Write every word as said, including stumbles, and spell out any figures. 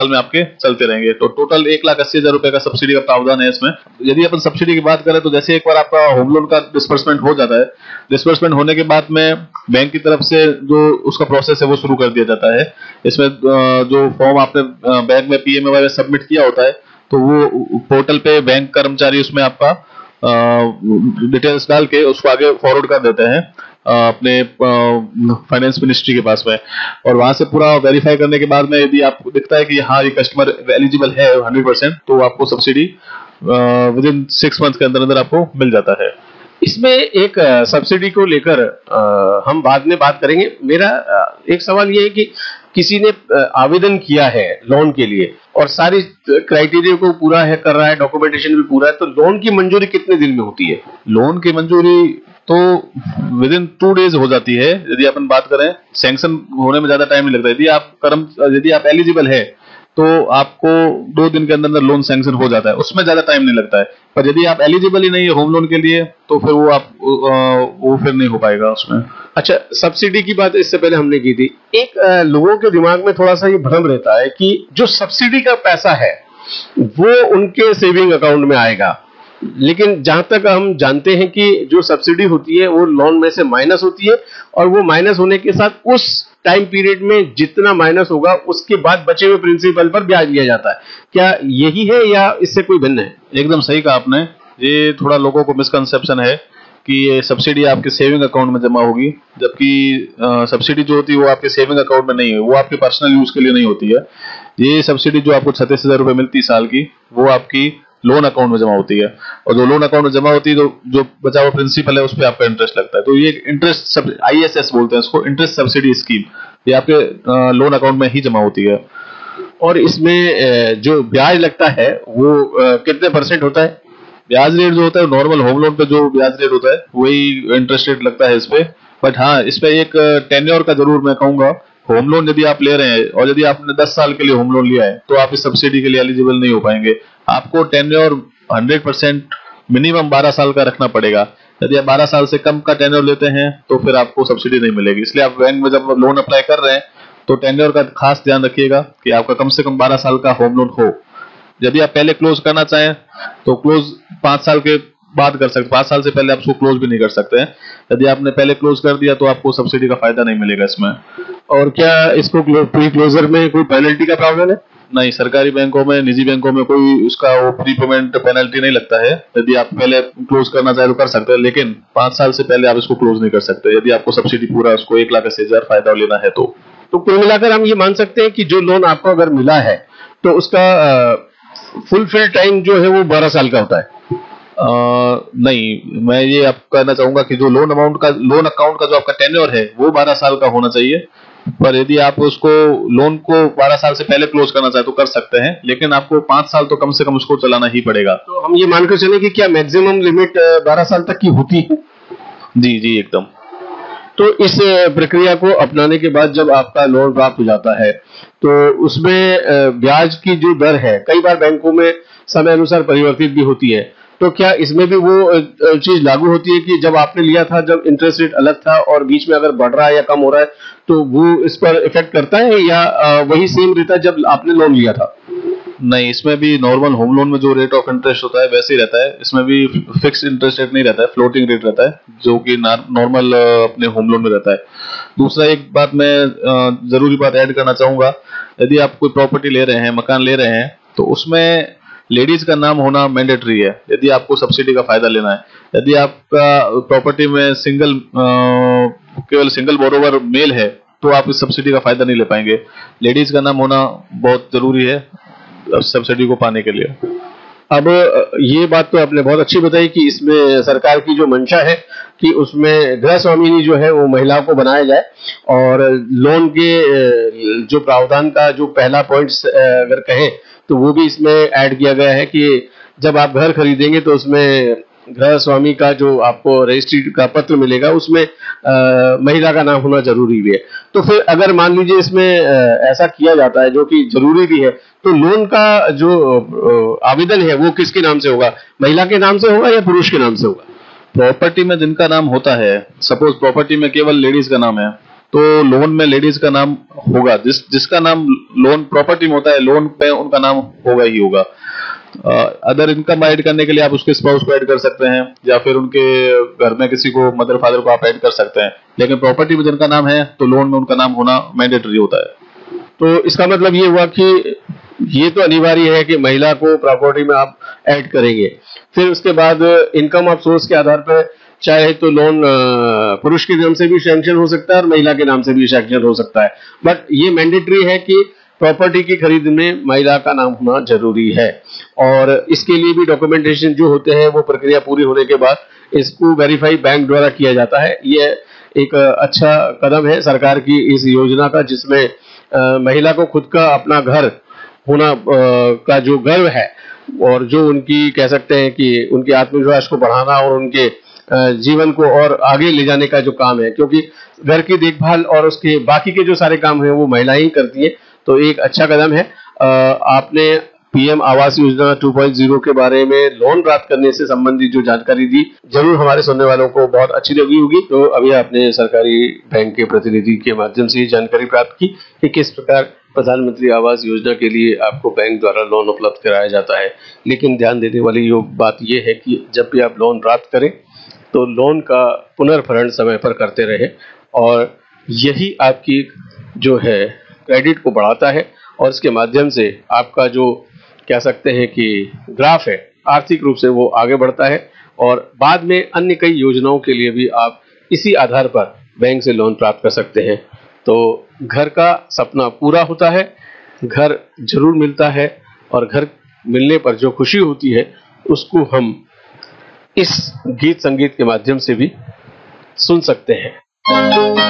में आपके चलते रहेंगे। तो टोटल एक लाख अस्सी हजार रुपए का सब्सिडी का प्रावधान है इसमें। यदि अपन सब्सिडी की बात करें तो जैसे एक बार आपका होम लोन का डिस्बर्समेंट हो जाता है, डिस्बर्समेंट होने के बाद में बैंक की तरफ से जो उसका प्रोसेस है वो शुरू कर दिया जाता है। इसमें जो फॉर्म आपने बैंक में पीएमएवाई में सबमिट किया होता है तो वो पोर्टल पे बैंक कर्मचारी उसमें आपका डिटेल्स डाल के उसको आगे फॉरवर्ड कर देते हैं अपने फाइनेंस मिनिस्ट्री के पास में, और वहां से पूरा वेरीफाई करने के बाद में यदि आपको दिखता है कि हाँ ये कस्टमर एलिजिबल है हंड्रेड परसेंट, तो आपको subsidy with in six month के अंदर अंदर आपको मिल जाता है। इसमें एक सब्सिडी को लेकर हम बाद में बात करेंगे। मेरा एक सवाल ये है कि किसी ने आवेदन किया है लोन के लिए और सारी क्राइटेरिया को पूरा है कर रहा है, डॉक्यूमेंटेशन भी पूरा है, तो लोन की मंजूरी कितने दिन में होती है? लोन की मंजूरी तो विद इन टू डेज हो जाती है। यदि अपन बात करें सैंक्शन होने में ज्यादा टाइम नहीं लगता। यदि आप कर्म यदि आप एलिजिबल है तो आपको दो दिन के अंदर अंदर लोन सैंक्शन हो जाता है, उसमें ज्यादा टाइम नहीं लगता है। पर यदि आप एलिजिबल ही नहीं है होम लोन के लिए तो फिर वो आप वो फिर नहीं हो पाएगा उसमें। अच्छा, सब्सिडी की बात इससे पहले हमने की थी। एक लोगों के दिमाग में थोड़ा सा ये भ्रम रहता है कि जो सब्सिडी का पैसा है वो उनके सेविंग अकाउंट में आएगा, लेकिन जहां तक हम जानते हैं कि जो सब्सिडी होती है वो लोन में से माइनस होती है, और वो माइनस होने के साथ उस टाइम पीरियड में जितना माइनस होगा उसके बाद बचे हुए प्रिंसिपल पर ब्याज लिया जाता है। क्या यही है या इससे कोई भिन्न है? एकदम सही कहा आपने। ये थोड़ा लोगों को मिसकंसेप्शन है कि ये सब्सिडी आपके सेविंग अकाउंट में जमा होगी, जबकि सब्सिडी जो होती है वो आपके सेविंग अकाउंट में नहीं है, वो आपके पर्सनल यूज के लिए नहीं होती है। ये सब्सिडी जो आपको छत्तीस हजार रुपए मिलती है साल की, वो आपकी लोन अकाउंट में जमा होती है, और जो लोन अकाउंट में जमा होती है तो जो बचा हुआ प्रिंसिपल है उस पर आपका इंटरेस्ट लगता है। तो ये इंटरेस्ट आई एस एस बोलते हैं इसको, इंटरेस्ट सब्सिडी स्कीम, ये आपके लोन अकाउंट में ही जमा होती है। और इसमें जो ब्याज लगता है वो कितने परसेंट होता है? ब्याज रेट जो होता है नॉर्मल होम लोन पे जो ब्याज रेट होता है वही इंटरेस्ट रेट लगता है इस पे। बट हाँ, इस पे एक टेन्योर का जरूर मैं कहूंगा, होम लोन यदि आप ले रहे हैं और यदि आपने दस साल के लिए होम लोन लिया है तो आप इस सब्सिडी के लिए एलिजिबल नहीं हो पाएंगे। आपको टेन्योर हंड्रेड परसेंट मिनिमम बारह साल का रखना पड़ेगा। यदि आप बारह साल से कम का टेन्योर लेते हैं तो फिर आपको सब्सिडी नहीं मिलेगी। इसलिए आप बैंक में जब लोन अप्लाई कर रहे हैं तो टेन्योर का खास ध्यान रखिएगा कि आपका कम से कम बारह साल का होम लोन हो। यदि आप पहले क्लोज करना चाहें तो क्लोज पांच साल के बाद कर सकते, पांच साल से पहले आप उसको क्लोज भी नहीं कर सकते हैं। यदि आपने पहले क्लोज कर दिया तो आपको सब्सिडी का फायदा नहीं मिलेगा इसमें। और क्या इसको प्री क्लोजर में कोई पेनल्टी का प्रावधान है? नहीं, सरकारी बैंकों में, निजी बैंकों में कोई उसका वो प्री पेमेंट पेनल्टी नहीं लगता है। यदि आप पहले क्लोज करना चाहे तो कर सकते हैं, लेकिन पांच साल से पहले आप इसको क्लोज नहीं कर सकते यदि आपको सब्सिडी पूरा उसको एक लाख अस्सी हजार फायदा लेना है तो। तो कुल मिलाकर हम ये मान सकते हैं कि जो लोन आपको अगर मिला है तो उसका फुल फिल टाइम जो है वो बारह साल का होता है? आ, नहीं, मैं ये आपको कहना चाहूंगा कि जो लोन अमाउंट का लोन अकाउंट का जो आपका टेन्योर है वो बारह साल का होना चाहिए। पर यदि आप उसको लोन को बारह साल से पहले क्लोज करना चाहे तो कर सकते हैं, लेकिन आपको पांच साल तो कम से कम उसको चलाना ही पड़ेगा। तो हम ये मानकर चले कि क्या मैक्सिमम लिमिट बारह साल तक की होती है? जी जी एकदम। तो इस प्रक्रिया को अपनाने के बाद जब आपका लोन प्राप्त हो जाता है तो उसमें ब्याज की जो दर है कई बार बैंकों में समय अनुसार परिवर्तित भी होती है, तो क्या इसमें भी वो चीज लागू होती है कि जब आपने लिया था जब इंटरेस्ट रेट अलग था और बीच में अगर बढ़ रहा है या कम हो रहा है तो वो इस पर इफेक्ट करता है, या वही सेम रहता है जब आपने लोन लिया था? नहीं, इसमें भी नॉर्मल होम लोन में जो रेट ऑफ इंटरेस्ट होता है वैसे ही रहता है। इसमें भी फिक्स इंटरेस्ट रेट नहीं रहता है, फ्लोटिंग रेट रहता है जो कि नॉर्मल अपने होम लोन में रहता है। दूसरा एक बात मैं जरूरी बात ऐड करना चाहूंगा, यदि आप कोई प्रॉपर्टी ले रहे हैं, मकान ले रहे हैं, तो उसमें लेडीज का नाम होना मैंडेटरी है यदि आपको सब्सिडी का फायदा लेना है। यदि आपका प्रॉपर्टी में सिंगल केवल सिंगल बोरोवर मेल है तो आप इस सब्सिडी का फायदा नहीं ले पाएंगे। लेडीज का नाम होना बहुत जरूरी है सब्सिडी को पाने के लिए। अब ये बात तो आपने बहुत अच्छी बताई कि इसमें सरकार की जो मंशा है कि उसमें गृह स्वामिनी जो है वो महिलाओं को बनाया जाए, और लोन के जो प्रावधान का जो पहला पॉइंट अगर कहें तो वो भी इसमें ऐड किया गया है कि जब आप घर खरीदेंगे तो उसमें गृह स्वामी का जो आपको रजिस्ट्री का पत्र मिलेगा उसमें आ, महिला का नाम होना जरूरी भी है। तो फिर अगर मान लीजिए इसमें आ, ऐसा किया जाता है जो कि जरूरी भी है, तो लोन का जो आवेदन है वो किसके नाम से होगा? महिला के नाम से होगा या पुरुष के नाम से होगा? प्रॉपर्टी में जिनका नाम होता है, सपोज प्रॉपर्टी में केवल लेडीज का नाम है तो लोन में लेडीज का नाम होगा, जिस जिसका नाम लोन प्रॉपर्टी में होता है लोन पे उनका नाम होगा ही होगा। अदर इनकम ऐड करने के लिए आप उसके स्पाउस को ऐड कर सकते हैं या फिर उनके घर में किसी को मदर फादर को आप ऐड कर सकते हैं, लेकिन प्रॉपर्टी में जिनका नाम है तो लोन में उनका नाम होना मैंडेटरी होता है। तो इसका मतलब ये हुआ कि ये तो अनिवार्य है कि महिला को प्रॉपर्टी में आप ऐड करेंगे, फिर उसके बाद इनकम ऑफ सोर्स के आधार पर चाहे तो लोन पुरुष के नाम से भी सैंक्शन हो सकता है और महिला के नाम से भी सैंक्शन हो सकता है, बट ये मैंडेटरी है कि प्रॉपर्टी की खरीद में महिला का नाम होना जरूरी है। और इसके लिए भी डॉक्यूमेंटेशन जो होते हैं वो प्रक्रिया पूरी होने के बाद इसको वेरीफाई बैंक द्वारा किया जाता है। ये एक अच्छा कदम है सरकार की इस योजना का, जिसमें आ, महिला को खुद का अपना घर होना आ, का जो गर्व है और जो उनकी कह सकते हैं कि उनके आत्मविश्वास को बढ़ाना और उनके जीवन को और आगे ले जाने का जो काम है, क्योंकि घर की देखभाल और उसके बाकी के जो सारे काम हैं वो महिलाएं ही करती हैं, तो एक अच्छा कदम है। आपने PM Awas Yojana two point zero के बारे में लोन प्राप्त करने से संबंधित जो जानकारी दी, जरूर हमारे सुनने वालों को बहुत अच्छी लगी होगी। तो अभी आपने सरकारी बैंक के प्रतिनिधि के माध्यम से जानकारी प्राप्त की कि किस प्रकार प्रधानमंत्री आवास योजना के लिए आपको बैंक द्वारा लोन उपलब्ध कराया जाता है। लेकिन ध्यान देने वाली यो बात यह है कि जब भी आप लोन प्राप्त करें तो लोन का पुनर्भरण समय पर करते रहे, और यही आपकी जो है क्रेडिट को बढ़ाता है और इसके माध्यम से आपका जो कह सकते हैं कि ग्राफ है आर्थिक रूप से वो आगे बढ़ता है, और बाद में अन्य कई योजनाओं के लिए भी आप इसी आधार पर बैंक से लोन प्राप्त कर सकते हैं। तो घर का सपना पूरा होता है, घर जरूर मिलता है, और घर मिलने पर जो खुशी होती है उसको हम इस गीत संगीत के माध्यम से भी सुन सकते हैं।